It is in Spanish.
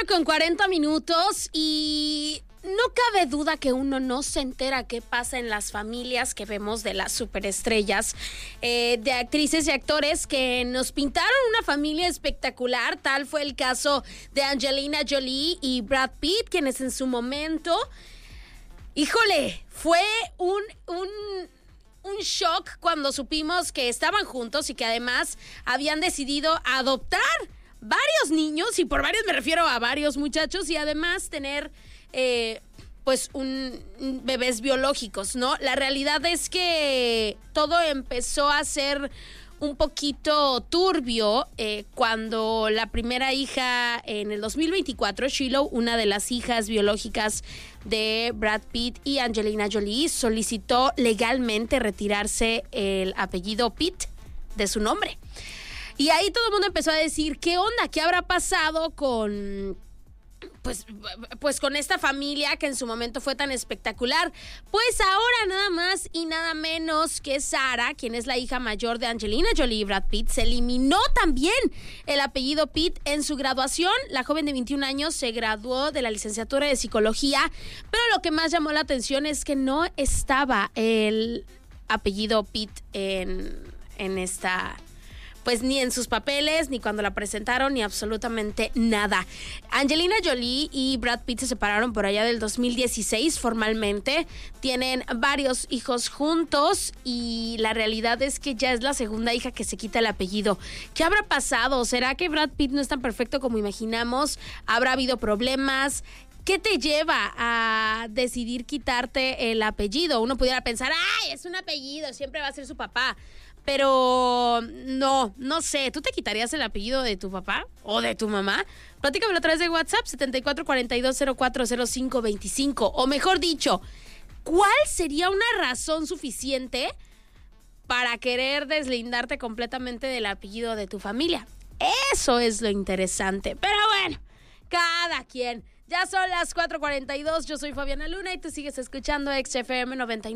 4:40 y no cabe duda que uno no se entera qué pasa en las familias que vemos de las superestrellas, de actrices y actores que nos pintaron una familia espectacular. Tal fue el caso de Angelina Jolie y Brad Pitt, quienes en su momento, híjole, fue un shock cuando supimos que estaban juntos y que además habían decidido adoptar varios niños, y por varios me refiero a varios muchachos, y además tener pues bebés biológicos, ¿no? La realidad es que todo empezó a ser un poquito turbio cuando la primera hija en el 2024, Shiloh, una de las hijas biológicas de Brad Pitt y Angelina Jolie, solicitó legalmente retirarse el apellido Pitt de su nombre. Y ahí todo el mundo empezó a decir, ¿qué onda? ¿Qué habrá pasado con pues con esta familia que en su momento fue tan espectacular? Pues ahora nada más y nada menos que Sarah, quien es la hija mayor de Angelina Jolie y Brad Pitt, se eliminó también el apellido Pitt en su graduación. La joven de 21 años se graduó de la licenciatura de psicología, pero lo que más llamó la atención es que no estaba el apellido Pitt en esta, pues ni en sus papeles, ni cuando la presentaron, ni absolutamente nada. Angelina Jolie y Brad Pitt se separaron por allá del 2016 formalmente. Tienen varios hijos juntos y la realidad es que ya es la segunda hija que se quita el apellido. ¿Qué habrá pasado? ¿Será que Brad Pitt no es tan perfecto como imaginamos? ¿Habrá habido problemas? ¿Qué te lleva a decidir quitarte el apellido? Uno pudiera pensar, ¡ay, es un apellido, siempre va a ser su papá! Pero no sé, ¿tú te quitarías el apellido de tu papá o de tu mamá? Platícamelo a través de WhatsApp, 7442040525. O mejor dicho, ¿cuál sería una razón suficiente para querer deslindarte completamente del apellido de tu familia? Eso es lo interesante. Pero bueno, cada quien. Ya son las 4:42, yo soy Fabiana Luna y tú sigues escuchando XFM 99.